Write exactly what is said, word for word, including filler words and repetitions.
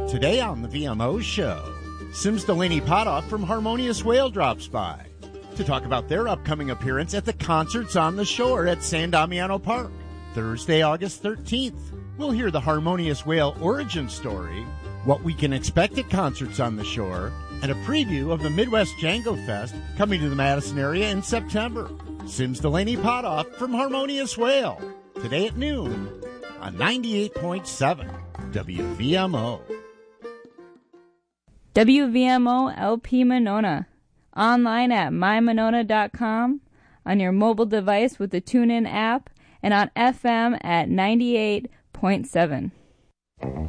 Today on the V M O Show, Sims Delaney Potoff from Harmonious Whale drops by to talk about their upcoming appearance at the Concerts on the Shore at San Damiano Park. Thursday, August thirteenth, we'll hear the Harmonious Whale origin story, what we can expect at Concerts on the Shore, and a preview of the Midwest Django Fest coming to the Madison area in September. Sims Delaney Potoff from Harmonious Whale, today at noon on ninety-eight point seven W V M O. W V M O L P Monona. Online at my monona dot com, on your mobile device with the TuneIn app, and on F M at ninety-eight point seven.